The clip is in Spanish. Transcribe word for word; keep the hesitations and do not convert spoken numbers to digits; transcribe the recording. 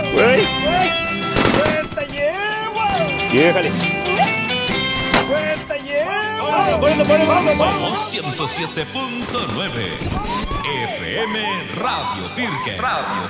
Güey. ¡Cuenta yegua! Déjale. ¡Cuenta yegua! Ponlo, ponlo, ponlo, ponlo. Somos ciento siete punto nueve F M Radio Pirque. Radio